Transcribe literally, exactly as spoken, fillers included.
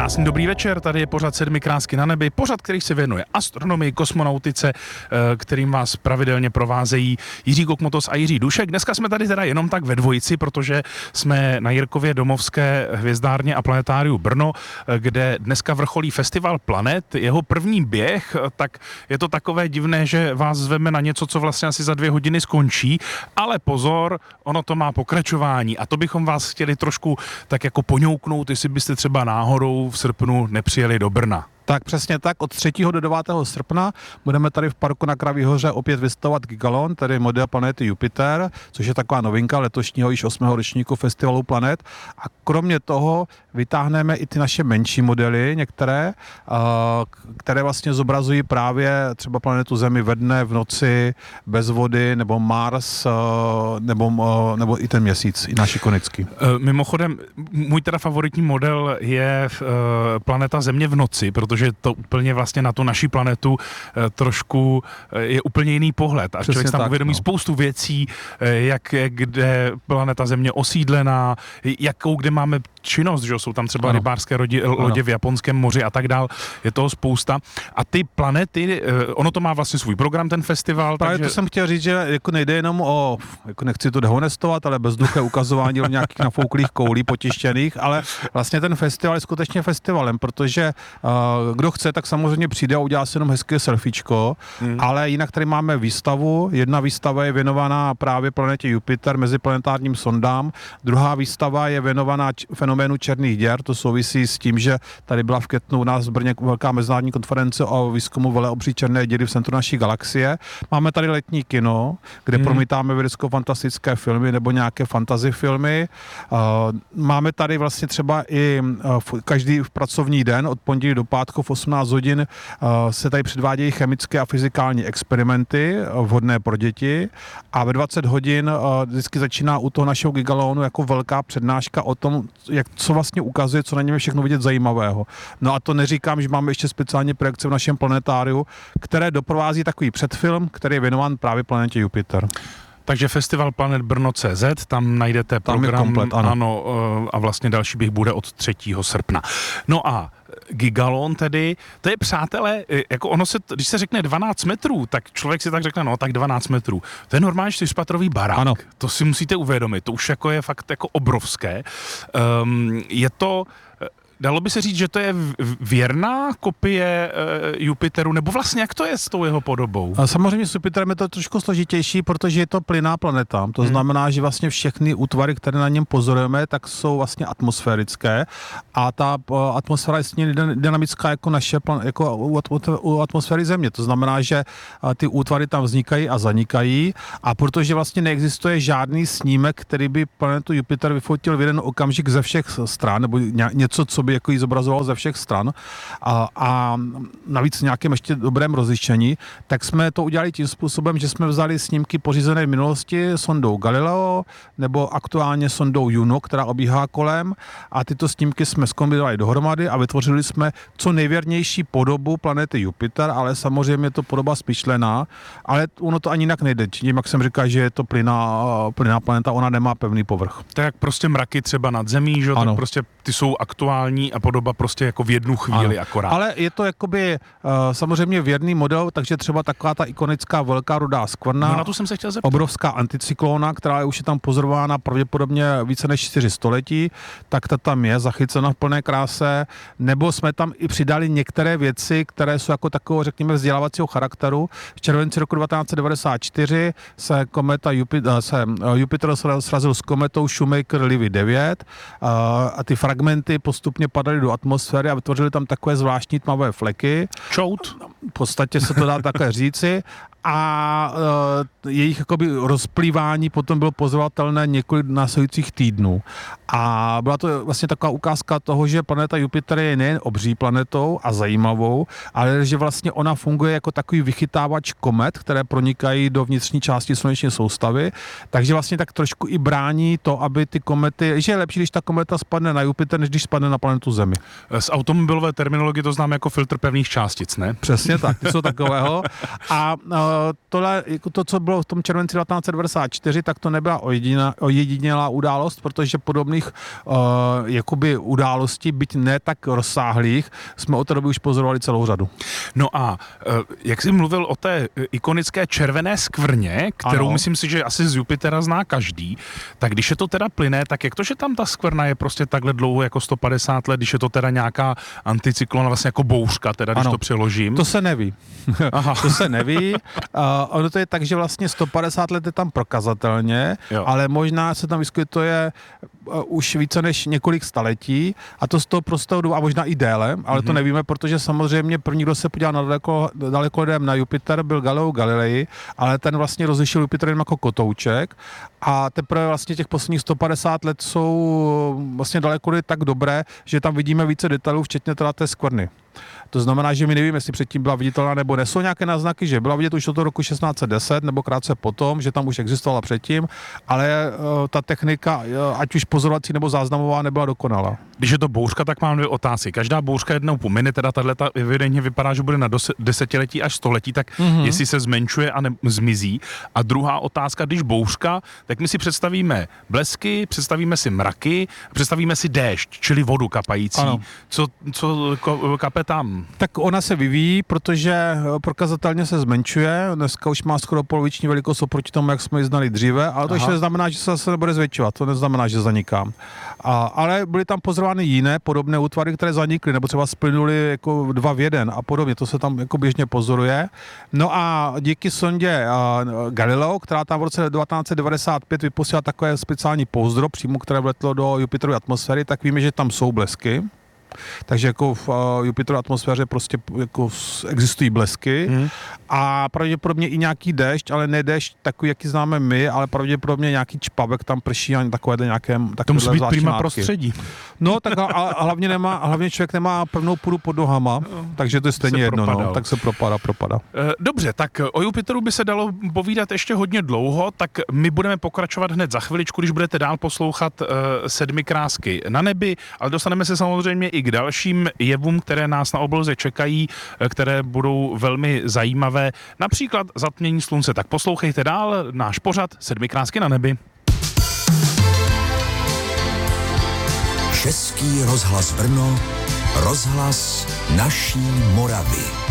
Krásný dobrý večer, tady je pořad Sedmi krásky na nebi, pořad, který se věnuje astronomii, kosmonautice, kterým vás pravidelně provázejí Jiří Kokmotos a Jiří Dušek. Dneska jsme tady teda jenom tak ve dvojici, protože jsme na Jirkově domovské hvězdárně a planetáriu Brno, kde dneska vrcholí festival planet. Jeho první běh, tak je to takové divné, že vás zveme na něco, co vlastně asi za dvě hodiny skončí, ale pozor, ono to má pokračování a to bychom vás chtěli trošku tak jako poňouknout, jestli byste třeba náhodou v srpnu nepřijeli do Brna. Tak přesně tak, od třetího do devátého srpna budeme tady v parku na Kraví hoře opět vystavovat Gigalon, tedy model planety Jupiter, což je taková novinka letošního již osmého ročníku festivalu planet. A kromě toho vytáhneme i ty naše menší modely, některé, které vlastně zobrazují právě třeba planetu Zemi ve dne, v noci, bez vody, nebo Mars, nebo, nebo i ten měsíc, i náš ikonický. Mimochodem, můj teda favoritní model je planeta Země v noci, protože protože to úplně vlastně na tu naši planetu trošku je úplně jiný pohled. A Přesně člověk tam tak, uvědomí no. spoustu věcí, jak je kde planeta Země osídlená, jakou kde máme činnost, že jsou tam třeba ano. rybářské lodě, lodě v Japonském moři a tak dál. Je toho spousta. A ty planety, ono to má vlastně svůj program, ten festival. Právě takže... to jsem chtěl říct, že jako nejde jenom o, jako nechci to dehonestovat, ale bezduché ukazování nějakých nafouklých koulí potištěných, ale vlastně ten festival je skutečně festivalem, protože uh, kdo chce, tak samozřejmě přijde a udělá si jenom hezké selfiečko, hmm. ale jinak tady máme výstavu. Jedna výstava je věnovaná právě planetě Jupiter, meziplanetárním sondám. Druhá výstava je věnovaná č- fenoménu černých děr. To souvisí s tím, že tady byla v květnu u nás v Brně velká mezinárodní konference o výzkumu veleobří černé děry v centru naší galaxie. Máme tady letní kino, kde hmm. promítáme vědecko-fantastické filmy nebo nějaké fantasy filmy. Uh, máme tady vlastně třeba i uh, každý pracovní den od pondělí do pátku v osmnáct hodin uh, se tady předvádějí chemické a fyzikální experimenty uh, vhodné pro děti a ve dvacet hodin uh, vždycky začíná u toho našeho Gigalonu jako velká přednáška o tom, jak, co vlastně ukazuje, co na něm je všechno vidět zajímavého. No a to neříkám, že máme ještě speciální projekce v našem planetáriu, které doprovází takový předfilm, který je věnován právě planetě Jupiter. Takže Festival Planet Brno tečka cé zet, tam najdete tam program, komplet, ano. ano, a vlastně další běh bude od třetího srpna. No a Gigalon tedy, to je, přátelé, jako ono se, když se řekne dvanáct metrů, tak člověk si tak řekne, no tak dvanáct metrů. To je normálně čtyřpatrový barák. Ano. To si musíte uvědomit, to už jako je fakt jako obrovské. Um, je to... Dalo by se říct, že to je věrná kopie e, Jupiteru, nebo vlastně jak to je s tou jeho podobou? A samozřejmě s Jupiterem je to trošku složitější, protože je to plynná planeta. To hmm. znamená, že vlastně všechny útvary, které na něm pozorujeme, tak jsou vlastně atmosférické a ta atmosféra je stejně dynamická jako naše jako u, u atmosféry Země. To znamená, že ty útvary tam vznikají a zanikají a protože vlastně neexistuje žádný snímek, který by planetu Jupiter vyfotil v jeden okamžik ze všech stran, nebo něco, co by jako ji zobrazoval ze všech stran a, a navíc nějakém ještě dobrém rozlišení, tak jsme to udělali tím způsobem, že jsme vzali snímky pořízené v minulosti sondou Galileo nebo aktuálně sondou Juno, která obíhá kolem a tyto snímky jsme zkombinovali dohromady a vytvořili jsme co nejvěrnější podobu planety Jupiter, ale samozřejmě je to podoba smyšlená, ale ono to ani jinak nejde. Tím, jak jsem říkal, že je to plynná, plynná planeta, ona nemá pevný povrch. Tak jak prostě mraky třeba nad Zemí, že? Tak prostě ty jsou aktuální a podoba prostě jako v jednu chvíli ano. akorát. Ale je to jakoby uh, samozřejmě věrný model, takže třeba taková ta ikonická velká rudá skvrna, no, na to jsem se chtěl zeptat. Obrovská anticyklona, která je už je tam pozorována pravděpodobně více než čtyři století, tak ta tam je zachycena v plné kráse, nebo jsme tam i přidali některé věci, které jsou jako takového, řekněme, vzdělávacího charakteru. V červenci roku devatenáct set devadesát čtyři se kometa Jupiter, se Jupiter srazil s kometou Shoemaker-Levy devět uh, a ty fragmenty postupně padaly do atmosféry a vytvořili tam takové zvláštní tmavé fleky. Čout. V podstatě se to dá takhle říci. A e, jejich jakoby rozplývání potom bylo pozorovatelné několik následujících týdnů. A byla to vlastně taková ukázka toho, že planeta Jupiter je nejen obří planetou a zajímavou, ale že vlastně ona funguje jako takový vychytávač komet, které pronikají do vnitřní části sluneční soustavy. Takže vlastně tak trošku i brání to, aby ty komety, že je lepší, když ta kometa spadne na Jupiter, než když spadne na planetu Zemi. Z automobilové terminologie to znám jako filtr pevných částic, ne? Přesně tak, ty jsou takového. A e, tohle, jako to, co bylo v tom červenci devatenáct set devadesát čtyři, tak to nebyla ojedinělá událost, protože podobných uh, jakoby událostí, byť ne tak rozsáhlých, jsme od té doby už pozorovali celou řadu. No a uh, jak jsi mluvil o té ikonické červené skvrně, kterou ano. myslím si, že asi z Jupitera zná každý, tak když je to teda plyné, tak jak to, že tam ta skvrna je prostě takhle dlouho jako sto padesát let, když je to teda nějaká anticyklona, vlastně jako bouřka, teda když ano. to přeložím? To se neví. Aha. To se neví. Uh, ono to je tak, že vlastně sto padesát let je tam prokazatelně, jo. ale možná se tam vyskytuje uh, už více než několik staletí a to z toho prostého důvodu, a možná i déle, ale mm-hmm. to nevíme, protože samozřejmě první, kdo se podíval na daleko, dalekohledem na Jupiter, byl Galileo Galilei, ale ten vlastně rozlišil Jupiter jen jako kotouček a teprve vlastně těch posledních sto padesát let jsou vlastně dalekohledy tak dobré, že tam vidíme více detailů, včetně teda té skvrny. To znamená, že my nevíme, jestli předtím byla viditelná nebo ne. Jsou nějaké náznaky, že byla vidět už od roku šestnáct set deset nebo krátce potom, že tam už existovala předtím, ale uh, ta technika, uh, ať už pozorovací nebo záznamová, nebyla dokonalá. Když je to bouřka, tak mám dvě otázky. Každá bouřka jednou pomine, teda tato evidentně vypadá, že bude na dos- desetiletí až století, tak mm-hmm. jestli se zmenšuje a ne- zmizí. A druhá otázka, když bouřka, tak my si představíme blesky, představíme si mraky, představíme si déšť, čili vodu kapající. Ano. Co, co kape tam? Tak ona se vyvíjí, protože prokazatelně se zmenšuje. Dneska už má skoro poloviční velikost oproti tomu, jak jsme ji znali dříve, ale to Aha. ještě neznamená, že se zase nebude zvětšovat. To neznamená, že zaniká. A, ale byly tam pozorovány jiné podobné útvary, které zanikly, nebo třeba splynuly jako dva v jeden a podobně. To se tam jako běžně pozoruje. No a díky sondě uh, Galileo, která tam v roce devatenáct set devadesát pět vypustila takové speciální pouzdro, přímo které vletlo do Jupiterovy atmosféry, tak víme, že tam jsou blesky. Takže jako v uh, Jupiterově atmosféře prostě jako existují blesky hmm. a pravděpodobně i nějaký déšť, ale ne déšť takový, jaký známe my, ale pravděpodobně nějaký čpavek tam prší a takové nějaké to musí být prima prostředí. No, tak a, a hlavně nemá, hlavně člověk nemá pevnou půdu pod nohama, no, takže to je stejně jedno, no, tak se propadá, propadá. Dobře, tak o Jupiteru by se dalo povídat ještě hodně dlouho, tak my budeme pokračovat hned za chviličku, když budete dál poslouchat uh, Sedmi krásky na nebi, ale dostaneme se samozřejmě i k dalším jevům, které nás na obloze čekají, které budou velmi zajímavé, například zatmění slunce. Tak poslouchejte dál náš pořad Sedmi krásky na nebi. Český rozhlas Brno, rozhlas naší Moravy.